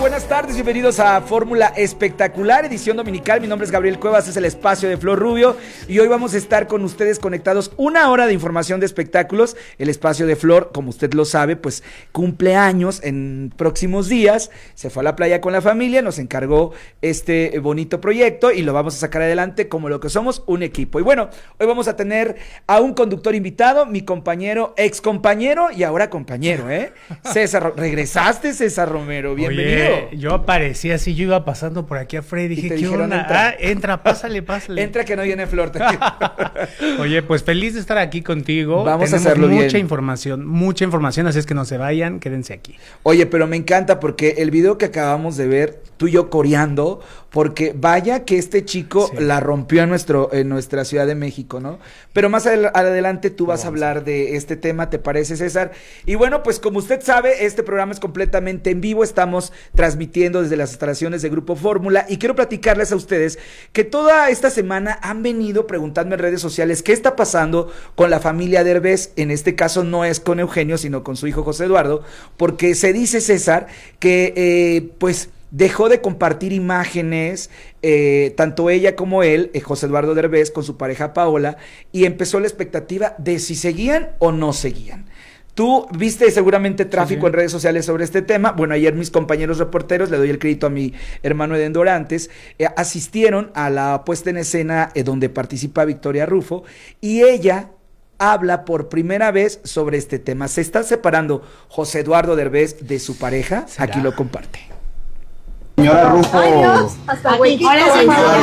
Buenas tardes, bienvenidos a Fórmula Espectacular, edición dominical. Mi nombre es Gabriel Cuevas, es el espacio de Flor Rubio y hoy vamos a estar con ustedes conectados una hora de información de espectáculos. El espacio de Flor, como usted lo sabe, pues cumple años en próximos días, se fue a la playa con la familia, nos encargó este bonito proyecto y lo vamos a sacar adelante como lo que somos, un equipo. Y bueno, hoy vamos a tener a un conductor invitado, mi compañero, ex compañero y ahora compañero, César, regresaste, César Romero, bienvenido. Oye, yo aparecía así, yo iba pasando por aquí afuera y dije, ¿qué onda? Entra, pásale. Entra que no viene Flor. Oye, pues feliz de estar aquí contigo. Vamos a hacerlo bien. Mucha información, así es que no se vayan, quédense aquí. Oye, pero me encanta porque el video que acabamos de ver, tú y yo coreando, porque vaya que este chico la rompió en nuestra Ciudad de México, ¿no? Pero más adelante tú vas a hablar de este tema, ¿te parece, César? Y bueno, pues como usted sabe, este programa es completamente en vivo, estamos transmitiendo desde las instalaciones de Grupo Fórmula y quiero platicarles a ustedes que toda esta semana han venido preguntando en redes sociales qué está pasando con la familia Derbez. En este caso no es con Eugenio, sino con su hijo José Eduardo, porque se dice, César, que pues dejó de compartir imágenes, tanto ella como él, José Eduardo Derbez, con su pareja Paola, y empezó la expectativa de si seguían o no seguían. Tú viste seguramente tráfico en redes sociales sobre este tema. Bueno, ayer mis compañeros reporteros, le doy el crédito a mi hermano Eden Dorantes, asistieron a la puesta en escena donde participa Victoria Rufo, y ella habla por primera vez sobre este tema. ¿Se está separando José Eduardo Derbez de su pareja? ¿Será? Aquí lo comparte. Señora Rufo. Ay, Dios, hasta huequito. Hola,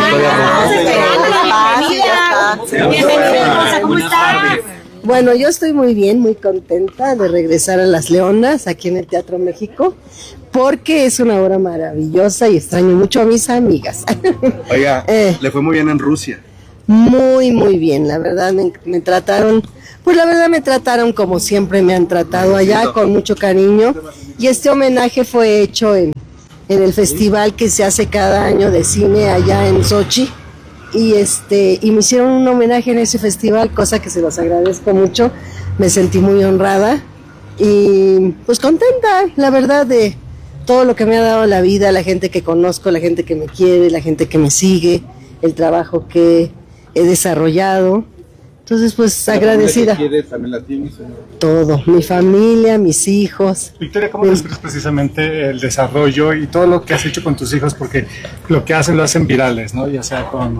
señora. ¿Cómo estás? Bueno, yo estoy muy bien, muy contenta de regresar a Las Leonas, aquí en el Teatro México, porque es una obra maravillosa y extraño mucho a mis amigas. Oiga, le fue muy bien en Rusia. Muy, muy bien, la verdad me trataron, pues la verdad me trataron como siempre me han tratado allá, con mucho cariño, y este homenaje fue hecho en el festival que se hace cada año de cine allá en Sochi. Y me hicieron un homenaje en ese festival, cosa que se los agradezco mucho. Me sentí muy honrada y pues contenta, la verdad, de todo lo que me ha dado la vida, la gente que conozco, la gente que me quiere, la gente que me sigue, el trabajo que he desarrollado. Entonces, pues, agradecida. ¿También la tiene, todo, mi familia, mis hijos. Victoria, ¿cómo describes precisamente el desarrollo y todo lo que has hecho con tus hijos? Porque lo que hacen lo hacen virales, ¿no? Ya sea con...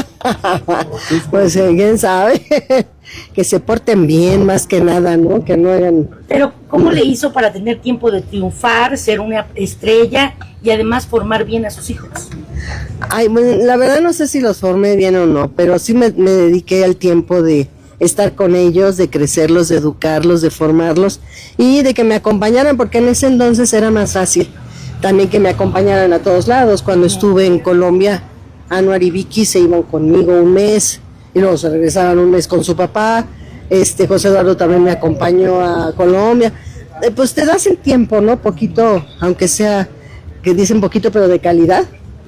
Pues, quién sabe, que se porten bien más que nada, ¿no? Que no hagan... Pero, ¿cómo le hizo para tener tiempo de triunfar, ser una estrella y además formar bien a sus hijos? Ay, bueno, la verdad no sé si los formé bien o no, pero sí me dediqué al tiempo de estar con ellos, de crecerlos, de educarlos, de formarlos y de que me acompañaran, porque en ese entonces era más fácil también que me acompañaran a todos lados. Cuando estuve en Colombia, Anuar y Vicky se iban conmigo un mes y luego se regresaban un mes con su papá. José Eduardo también me acompañó a Colombia. Pues te das el tiempo, ¿no? Poquito, aunque sea, que dicen poquito, pero de calidad.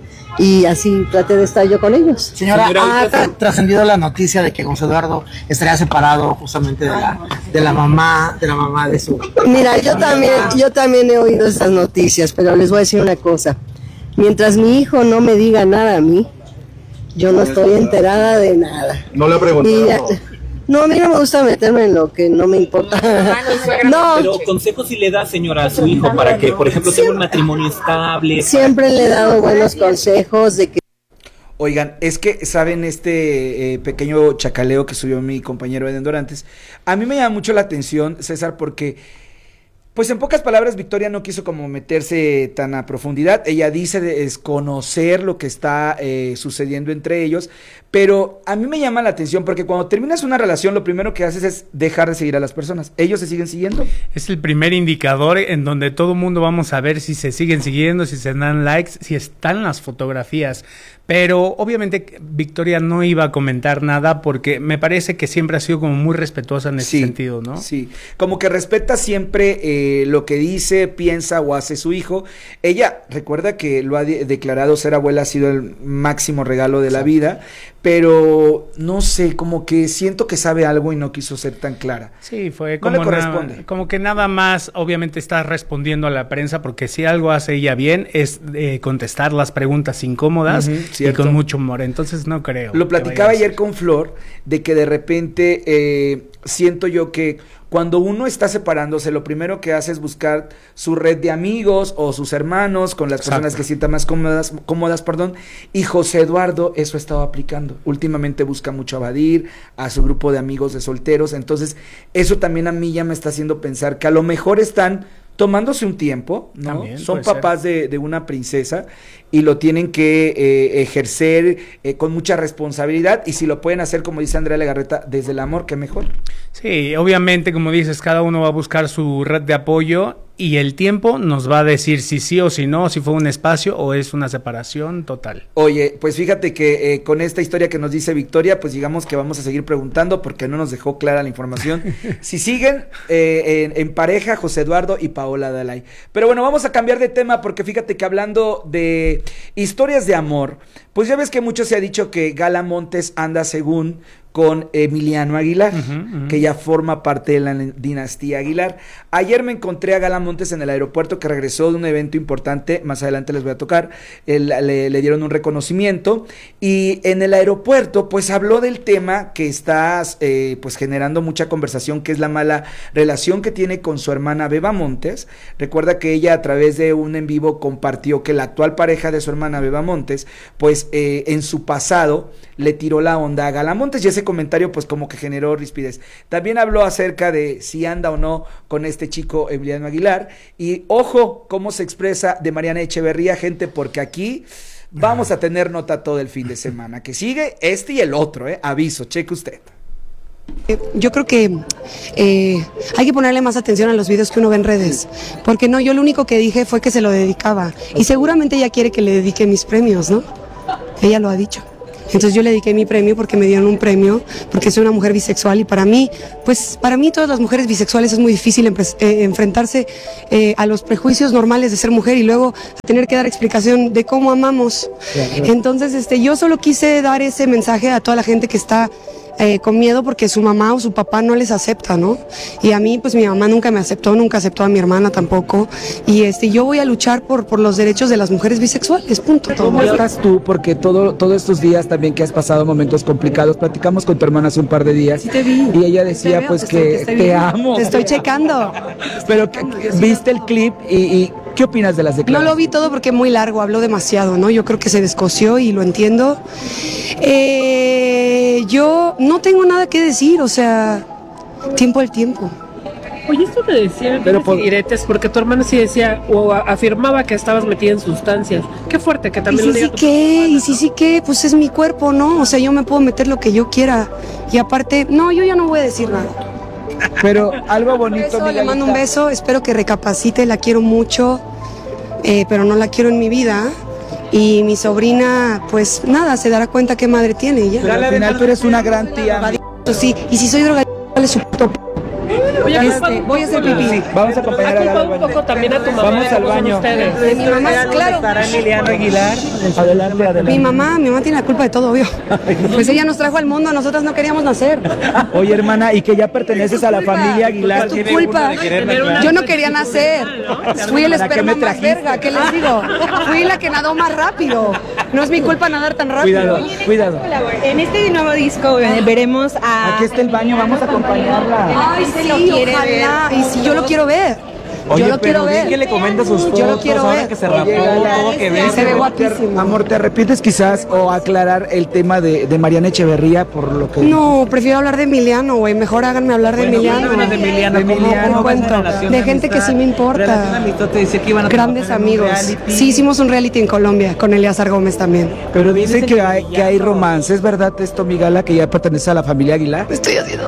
Y así traté de estar yo con ellos. Señora, ha trascendido la noticia de que José Eduardo estaría separado justamente de la mamá de su... Mira, yo también he oído esas noticias, pero les voy a decir una cosa. Mientras mi hijo no me diga nada a mí, yo no estoy enterada de nada. No le he preguntado. No, a mí no me gusta meterme en lo que no me importa. No. Pero consejos sí le da, señora, a su hijo para que, por ejemplo, tenga un matrimonio estable. Siempre le he dado buenos consejos de que... Oigan, es que, ¿saben pequeño chacaleo que subió mi compañero Eden Dorantes? A mí me llama mucho la atención, César, porque... Pues en pocas palabras, Victoria no quiso como meterse tan a profundidad. Ella dice desconocer lo que está sucediendo entre ellos, pero a mí me llama la atención porque cuando terminas una relación lo primero que haces es dejar de seguir a las personas. ¿Ellos se siguen siguiendo? Es el primer indicador en donde todo mundo vamos a ver si se siguen siguiendo, si se dan likes, si están las fotografías. Pero obviamente Victoria no iba a comentar nada porque me parece que siempre ha sido como muy respetuosa en ese sentido, ¿no? Sí, como que respeta siempre lo que dice, piensa o hace su hijo. Ella recuerda que lo ha declarado, ser abuela ha sido el máximo regalo de la vida, pero no sé, como que siento que sabe algo y no quiso ser tan clara. Sí, fue como como, le corresponde. como que nada más, obviamente está respondiendo a la prensa, porque si algo hace ella bien es contestar las preguntas incómodas y con mucho humor, entonces no creo. Lo platicaba ayer con Flor, de que de repente siento yo que cuando uno está separándose, lo primero que hace es buscar su red de amigos o sus hermanos con las personas que sientan más cómodas, y José Eduardo eso estaba aplicando. Últimamente busca mucho a Badir, a su grupo de amigos de solteros, entonces eso también a mí ya me está haciendo pensar que a lo mejor están tomándose un tiempo, ¿no? También son papás de una princesa y lo tienen que ejercer con mucha responsabilidad, y si lo pueden hacer, como dice Andrea Legarreta, desde el amor, qué mejor. Sí, obviamente, como dices, cada uno va a buscar su red de apoyo y el tiempo nos va a decir si sí o si no, si fue un espacio o es una separación total. Oye, pues fíjate que con esta historia que nos dice Victoria, pues digamos que vamos a seguir preguntando porque no nos dejó clara la información. Si siguen en pareja José Eduardo y Paola Dalai. Pero bueno, vamos a cambiar de tema porque fíjate que hablando de historias de amor, pues ya ves que mucho se ha dicho que Gala Montes anda según con Emiliano Aguilar, que ya forma parte de la dinastía Aguilar. Ayer me encontré a Gala Montes en el aeropuerto, que regresó de un evento importante, más adelante les voy a tocar, le dieron un reconocimiento, y en el aeropuerto pues habló del tema que está pues generando mucha conversación, que es la mala relación que tiene con su hermana Beba Montes. Recuerda que ella a través de un en vivo compartió que la actual pareja de su hermana Beba Montes, pues en su pasado le tiró la onda a Gala Montes, y ese comentario pues como que generó rispidez. También habló acerca de si anda o no con este chico Emiliano Aguilar, y ojo cómo se expresa de Mariana Echeverría, gente, porque aquí vamos a tener nota todo el fin de semana, que sigue este y el otro, aviso, cheque usted. Yo creo que hay que ponerle más atención a los videos que uno ve en redes, porque no, yo lo único que dije fue que se lo dedicaba, y seguramente ella quiere que le dedique mis premios, ¿no? Ella lo ha dicho. Entonces yo le dediqué mi premio porque me dieron un premio, porque soy una mujer bisexual, y para mí todas las mujeres bisexuales es muy difícil enfrentarse a los prejuicios normales de ser mujer y luego tener que dar explicación de cómo amamos. Entonces yo solo quise dar ese mensaje a toda la gente que está con miedo porque su mamá o su papá no les acepta, ¿no? Y a mí, pues mi mamá nunca me aceptó, nunca aceptó a mi hermana tampoco, y yo voy a luchar por los derechos de las mujeres bisexuales, punto. ¿Cómo estás tú? Porque todos estos días también que has pasado momentos complicados, platicamos con tu hermana hace un par de días, sí te vi, y ella decía pues que te amo. Te estoy checando. Pero viste el clip y ¿qué opinas de las declaraciones? No lo vi todo porque es muy largo, habló demasiado, ¿no? Yo creo que se descoció y lo entiendo. Yo no tengo nada que decir, o sea, tiempo al tiempo. Oye, esto te decía, pero diretes, porque tu hermana sí decía o afirmaba que estabas metida en sustancias. Qué fuerte que también lo diga. ¿Y sí qué? Pues es mi cuerpo, ¿no? O sea, yo me puedo meter lo que yo quiera. Y aparte, no, yo ya no voy a decir nada. Pero algo bonito. Le mando un beso, espero que recapacite, la quiero mucho, pero no la quiero en mi vida. Y mi sobrina, pues nada, se dará cuenta qué madre tiene y ya. Pero al final tú eres una gran tía. Sí, y si soy drogadicta, dale su puto. Oye, voy a hacer pipí. Sí, vamos a acompañar a Gala un poco también a tu mamá. Vamos al baño. De mi mamá, claro. ¿Estará Emiliano Aguilar? Adelante. Mi mamá tiene la culpa de todo, obvio. Pues ella nos trajo al mundo, nosotras no queríamos nacer. Oye, hermana, y que ya perteneces a la familia Aguilar. Es tu culpa. Yo no quería nacer. Fui el esperma más verga, ¿qué les digo? Fui la que nadó más rápido. No es mi culpa nadar tan rápido. Cuidado. En este nuevo disco veremos a... Aquí está el baño, vamos a acompañarla. Ay, sí, ojalá. Y si yo lo quiero ver. Oye, yo lo quiero ver. ¿Qué le comenta sus fotos? Yo lo quiero ver. Que se rapó, todo que ve. Se ve guapísimo. Amor, ¿te arrepientes quizás o aclarar el tema de Mariana Echeverría por lo que... No, prefiero hablar de Emiliano, güey. Mejor háganme hablar de Emiliano. De Emiliano. De gente que sí me importa. Grandes amigos. Sí, hicimos un reality en Colombia con Eleazar Gómez también. Pero dicen que hay romance. ¿Es verdad esto, mi Gala, que ya pertenece a la familia Aguilar? Estoy haciendo.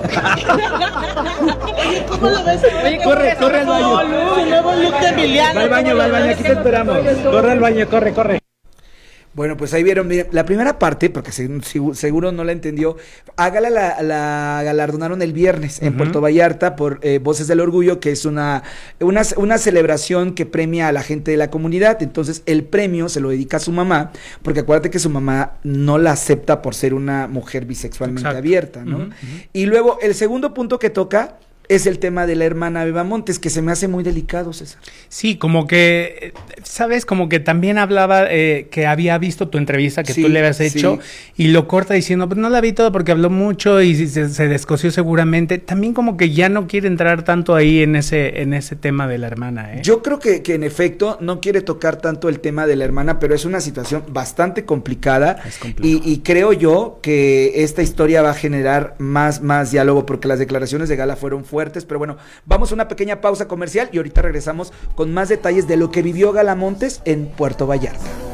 Oye, corre al baño. Su nuevo look de Emiliano. Va al baño, aquí te esperamos. Corre al baño, corre. Bueno, pues ahí vieron, miren, la primera parte, porque seguro no la entendió, a Gala la galardonaron el viernes en Puerto Vallarta por Voces del Orgullo, que es una celebración que premia a la gente de la comunidad. Entonces el premio se lo dedica a su mamá, porque acuérdate que su mamá no la acepta por ser una mujer bisexualmente abierta, ¿no? Y luego el segundo punto que toca es el tema de la hermana Beba Montes, que se me hace muy delicado, César. Sí, como que, ¿sabes? Como que también hablaba que había visto tu entrevista que tú le habías hecho y lo corta diciendo, pues no la vi todo porque habló mucho y se descosió seguramente. También como que ya no quiere entrar tanto ahí en ese tema de la hermana, ¿eh? Yo creo que en efecto no quiere tocar tanto el tema de la hermana, pero es una situación bastante complicada y creo yo que esta historia va a generar más diálogo porque las declaraciones de Gala fueron fuertes, pero bueno, vamos a una pequeña pausa comercial y ahorita regresamos con más detalles de lo que vivió Gala Montes en Puerto Vallarta.